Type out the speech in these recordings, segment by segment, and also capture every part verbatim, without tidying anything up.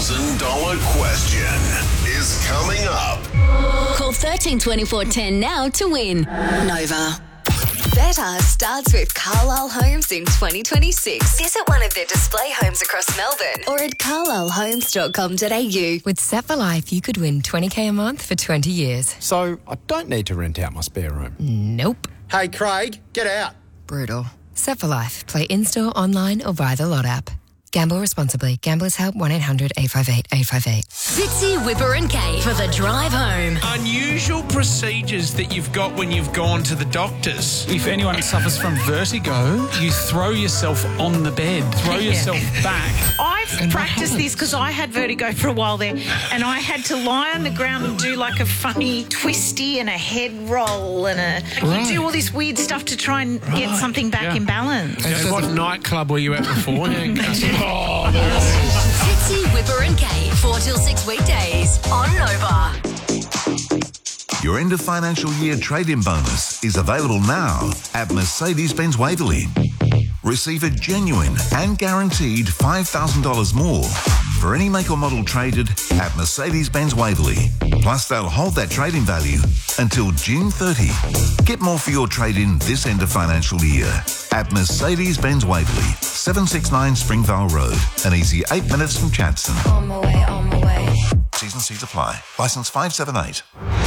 thousand dollars question is coming up. Call thirteen twenty-four ten now to win. Nova. Better starts with Carlisle Homes in twenty twenty-six. Visit one of their display homes across Melbourne or at carlisle homes dot com dot a u. With Set for Life, you could win twenty k a month for twenty years. So I don't need to rent out my spare room. Nope. Hey, Craig, get out. Brutal. Set for Life. Play in-store, online or via the Lot app. Gamble responsibly. Gamblers Help one eight hundred eight five eight eight five eight. Fitzy, Whipper and Kay for the drive home. Unusual procedures that you've got when you've gone to the doctors. If anyone suffers from vertigo, you throw yourself on the bed, throw yourself back. I've And practiced this because I had vertigo for a while there, and I had to lie on the ground and do like a funny twisty and a head roll and a... Right. You do all this weird stuff to try and get Right. something back Yeah. in balance. Okay, what nightclub were you at before? Oh, Fitzy, Whipper and Kay, four till six weekdays on Nova. Your end of financial year trade-in bonus is available now at Mercedes-Benz Waverley. Receive a genuine and guaranteed five thousand dollars more for any make or model traded at Mercedes-Benz Waverley. Plus, they'll hold that trade-in value until June thirtieth. Get more for your trade-in this end of financial year at Mercedes-Benz Waverley, seven sixty-nine Springvale Road, an easy eight minutes from Chadstone. On my way, on my way. T's and C's apply. Licence five seven eight.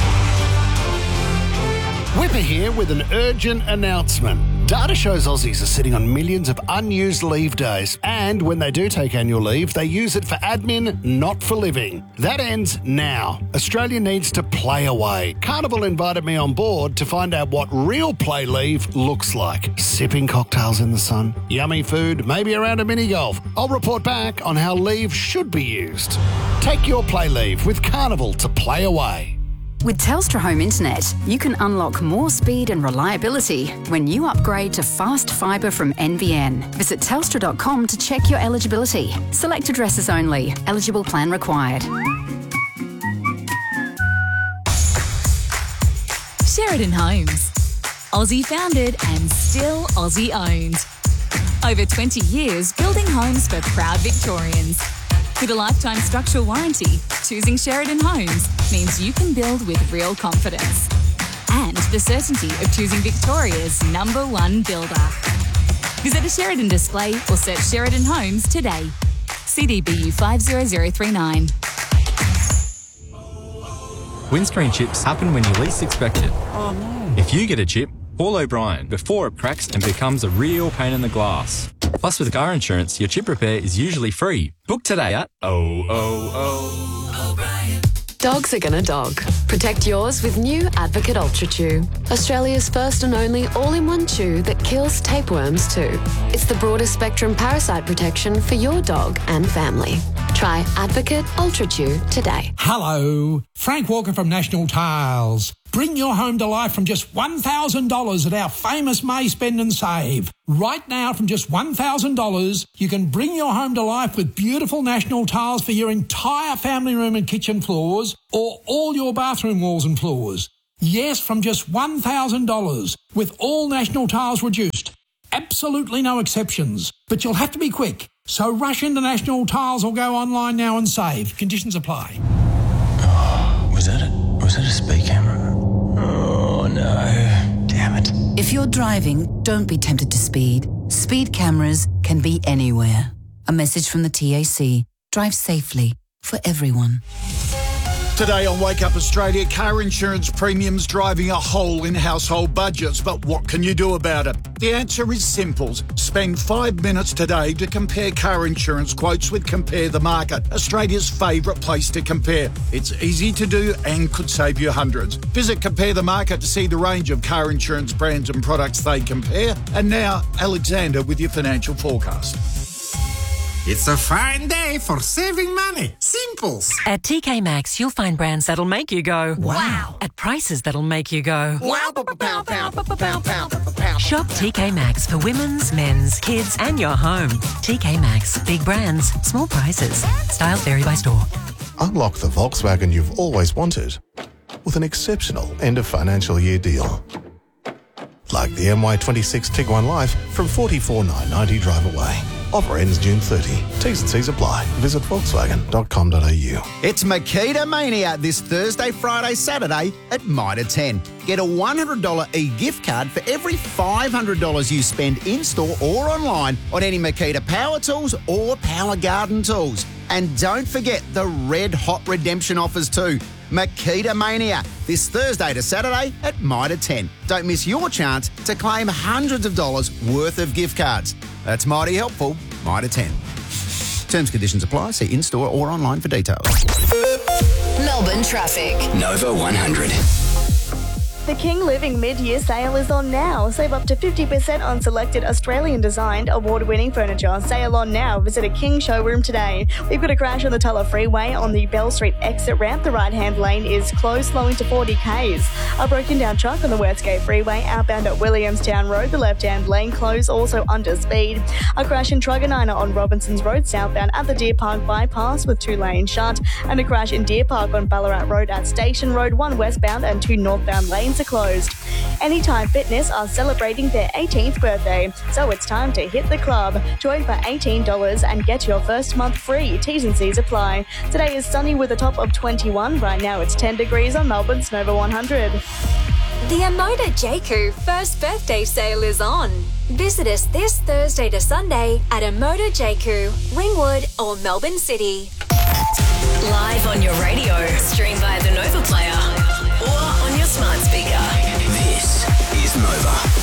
Whipper here with an urgent announcement. Data shows Aussies are sitting on millions of unused leave days, and when they do take annual leave, they use it for admin, not for living. That ends now. Australia needs to play away. Carnival invited me on board to find out what real play leave looks like. Sipping cocktails in the sun, yummy food, maybe around a mini golf. I'll report back on how leave should be used. Take your play leave with Carnival to play away. With Telstra Home Internet, you can unlock more speed and reliability when you upgrade to fast fibre from N B N. Visit telstra dot com to check your eligibility. Select addresses only. Eligible plan required. Sheridan Homes. Aussie founded and still Aussie owned. Over twenty years building homes for proud Victorians. With a lifetime structural warranty, choosing Sheridan Homes means you can build with real confidence. And the certainty of choosing Victoria's number one builder. Visit a Sheridan display or search Sheridan Homes today. C D B U five zero zero three nine. Windscreen chips happen when you least expect it. Oh no. If you get a chip, call O'Brien before it cracks and becomes a real pain in the glass. Plus, with car insurance, your chip repair is usually free. Book today at oh oh oh. O'Brien. Dogs are gonna dog. Protect yours with new Advocate Ultra Chew. Australia's first and only all-in-one chew that kills tapeworms too. It's the broadest spectrum parasite protection for your dog and family. Try Advocate Ultra Chew today. Hello, Frank Walker from National Tiles. Bring your home to life from just one thousand dollars at our famous May Spend and Save. Right now, from just one thousand dollars, you can bring your home to life with beautiful National Tiles for your entire family room and kitchen floors or all your bathroom walls and floors. Yes, from just one thousand dollars, with all National Tiles reduced. Absolutely no exceptions. But you'll have to be quick. So rush into National Tiles or go online now and save. Conditions apply. Oh, was that a, was that a speed camera? Oh, no. Damn it. If you're driving, don't be tempted to speed. Speed cameras can be anywhere. A message from the T A C. Drive safely for everyone. Today on Wake Up Australia, car insurance premiums driving a hole in household budgets. But what can you do about it? The answer is simple. Spend five minutes today to compare car insurance quotes with Compare the Market, Australia's favourite place to compare. It's easy to do and could save you hundreds. Visit Compare the Market to see the range of car insurance brands and products they compare. And now, Alexander with your financial forecast. It's a fine day for saving money. Simples. At T K Maxx, you'll find brands that'll make you go, wow, at prices that'll make you go, wow. Pow, pow, pow, pow, pow. Shop T K Maxx for women's, men's, kids, and your home. T K Maxx, big brands, small prices. Styles vary by store. Unlock the Volkswagen you've always wanted with an exceptional end of financial year deal. Like the M Y twenty-six Tiguan Life from forty-four thousand nine hundred ninety drive away. Offer ends June thirtieth. T's and C's apply. Visit volkswagen dot com dot a u. It's Makita Mania this Thursday, Friday, Saturday at Mitre ten. Get a one hundred dollars e-gift card for every five hundred dollars you spend in-store or online on any Makita power tools or power garden tools. And don't forget the red hot redemption offers too. Makita Mania this Thursday to Saturday at Mitre ten. Don't miss your chance to claim hundreds of dollars worth of gift cards. That's mighty helpful. Mitre ten. Terms, conditions apply. See in-store or online for details. Melbourne traffic. Nova one hundred. The King Living mid-year sale is on now. Save up to fifty percent on selected Australian-designed, award-winning furniture. Sale on now. Visit a King showroom today. We've got a crash on the Tulla Freeway on the Bell Street exit ramp. The right-hand lane is closed, slowing to forty kays. A broken-down truck on the Westgate Freeway outbound at Williamstown Road. The left-hand lane closed, also under speed. A crash in Truganina on Robinsons Road southbound at the Deer Park bypass with two lanes shut. And a crash in Deer Park on Ballarat Road at Station Road. One westbound and two northbound lanes are closed. Anytime Fitness are celebrating their eighteenth birthday, so it's time to hit the club. Join for eighteen dollars and get your first month free. T's and C's apply. Today is sunny with a top of twenty-one. Right now it's ten degrees on Melbourne's Nova one hundred. The Amoda Jaku first birthday sale is on. Visit us this Thursday to Sunday at Amoda Jaku, Ringwood or Melbourne City. Live on your radio, stream via the Nova Player or on your smart speaker. This is Nova.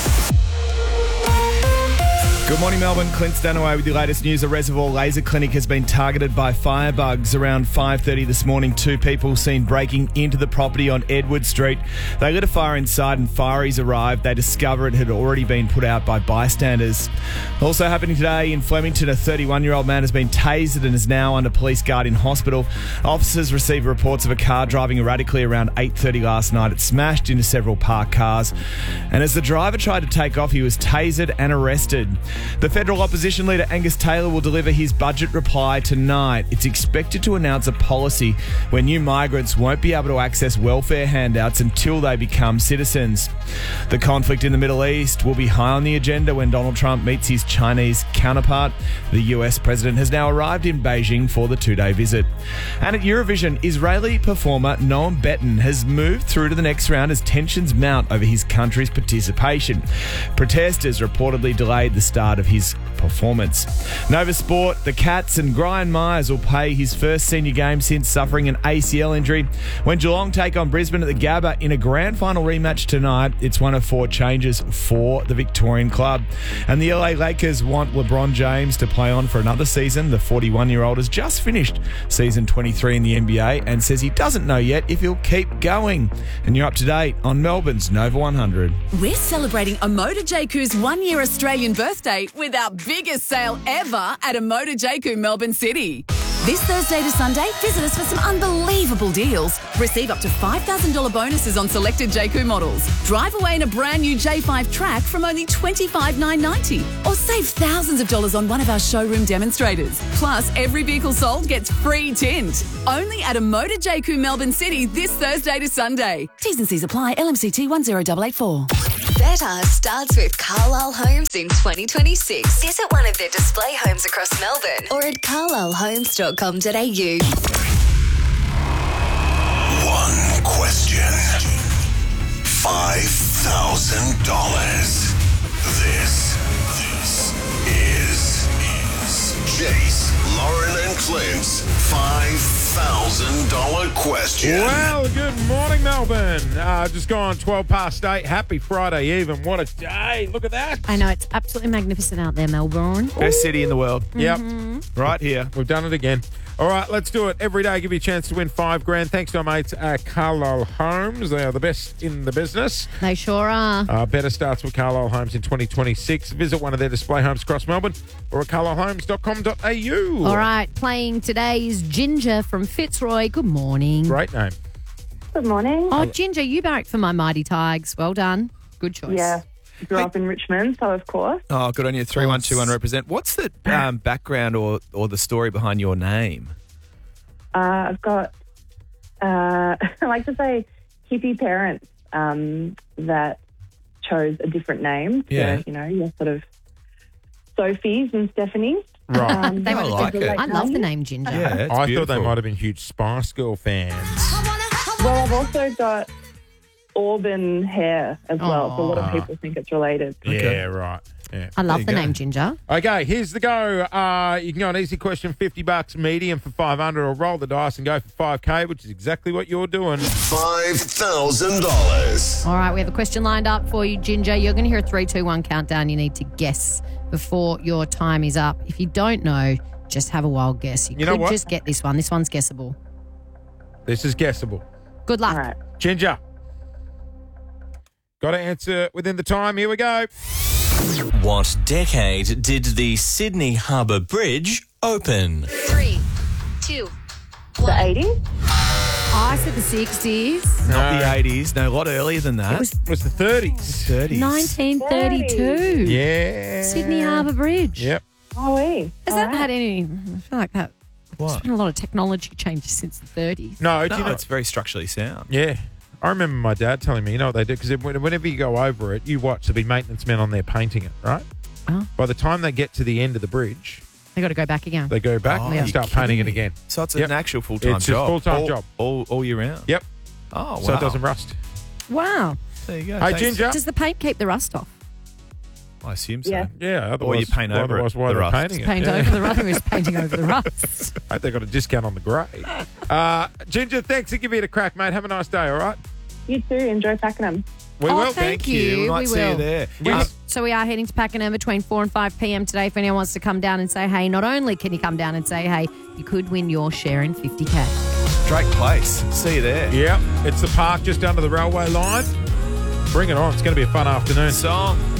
Good morning, Melbourne. Clint Stanaway with your latest news. A Reservoir Laser Clinic has been targeted by firebugs. Around five thirty this morning, two people seen breaking into the property on Edward Street. They lit a fire inside and fireys arrived. They discovered it had already been put out by bystanders. Also happening today in Flemington, a thirty-one-year-old man has been tasered and is now under police guard in hospital. Officers received reports of a car driving erratically around eight thirty last night. It smashed into several parked cars. And as the driver tried to take off, he was tasered and arrested. The federal opposition leader Angus Taylor will deliver his budget reply tonight. It's expected to announce a policy where new migrants won't be able to access welfare handouts until they become citizens. The conflict in the Middle East will be high on the agenda when Donald Trump meets his Chinese counterpart. The U S president has now arrived in Beijing for the two-day visit. And at Eurovision, Israeli performer Noam Betten has moved through to the next round as tensions mount over his country's participation. Protesters reportedly delayed the start of his performance. Nova Sport, the Cats and Brian Myers will play his first senior game since suffering an A C L injury. When Geelong take on Brisbane at the Gabba in a grand final rematch tonight, it's one of four changes for the Victorian club. And the L A Lakers want LeBron James to play on for another season. The forty-one-year-old has just finished season twenty-three in the N B A and says he doesn't know yet if he'll keep going. And you're up to date on Melbourne's Nova one hundred. We're celebrating Amoda Jaku's one-year Australian birthday with our biggest sale ever at Amoda Jaku, Melbourne City. This Thursday to Sunday, visit us for some unbelievable deals. Receive up to five thousand dollars bonuses on selected Jaku models. Drive away in a brand new J five Track from only twenty-five thousand nine hundred ninety dollars. Or save thousands of dollars on one of our showroom demonstrators. Plus, every vehicle sold gets free tint. Only at Amoda Jaku, Melbourne City this Thursday to Sunday. T's and C's apply. L M C T one zero eight eight four. Better starts with Carlisle Homes in twenty twenty-six. Visit one of their display homes across Melbourne or at carlisle homes dot com dot a u. One question. Five thousand dollars. This, this is, is Jace, Lauren and Clint's five thousand dollars question. Well, good morning, Melbourne. Uh, just gone twelve past eight. Happy Friday Eve, and what a day. Look at that. I know, it's absolutely magnificent out there, Melbourne. Best city in the world. Yep. Mm-hmm. Right here. We've done it again. All right, let's do it. Every day, give you a chance to win five grand. Thanks to our mates at Carlisle Homes. They are the best in the business. They sure are. Uh, better starts with Carlisle Homes in twenty twenty-six. Visit one of their display homes across Melbourne or at carlisle homes dot com dot a u. All right, playing today is Ginger from Fitzroy. Good morning. Great name. Good morning. Oh, Ginger, you barracked for my Mighty Tigers. Well done. Good choice. Yeah. Grew up in Richmond, so of course. Oh, good on you. three one two one represent. What's the um, background or, or the story behind your name? Uh, I've got, uh, I like to say, hippie parents um, that chose a different name. Yeah. To, you know, your sort of Sophies and Stephanies. Right. Um, they I might like have- it. I love the name Ginger. I thought they might have been huge Spice Girl fans. Well, I've also got auburn hair as well, so a lot of Aw. people think it's related. Yeah, right. Yeah. I love the name Ginger. Okay, here's the go. Uh, you can go an easy question, fifty bucks, medium for five hundred, or roll the dice and go for five K, which is exactly what you're doing. five thousand dollars. All right, we have a question lined up for you, Ginger. You're going to hear a three, two, one countdown. You need to guess before your time is up. If you don't know, just have a wild guess. You, You know could what? just get this one. This one's guessable. This is guessable. Good luck. Ginger. Got to answer within the time. Here we go. What decade did the Sydney Harbour Bridge open? Three, two, The eighties? I said the sixties. Not the eighties. No, a lot earlier than that. It was- It was the thirties. thirties. nineteen thirty-two. Yeah. Sydney Harbour Bridge. Yep. Oh, we. Has that had any? I feel like that. What? There's been a lot of technology changes since the thirties. No, do No, you know, it's very structurally sound. yeah. I remember my dad telling me, you know what they do? Because whenever you go over it, you watch, there'll be maintenance men on there painting it, right? Oh. By the time they get to the end of the bridge, They got to go back again. they go back Oh, and you're start kidding painting it me. again. So it's Yep. an actual full-time It's a job. full-time all, job. All, all year round. Yep. Oh, wow. So it doesn't rust. Wow. There you go. Hey, Thanks. Ginger. Does the paint keep the rust off? I assume so. Yeah. Yeah, otherwise, Or you paint over otherwise it, why the they're rust. painting it. Paint Yeah. over the rust. We're just painting over the rust. I hope they got a discount on the grey. Uh, Ginger, thanks for giving it a crack, mate. Have a nice day, all right? You too. Enjoy Pakenham. We Oh, will. thank you. We might We see will. you there. Yes. Um, So we are heading to Pakenham between four and five p.m. today. If anyone wants to come down and say hey, not only can you come down and say hey, you could win your share in fifty K. Drake Place. See you there. Yep, it's the park just under the railway line. Bring it on. It's going to be a fun afternoon. Song.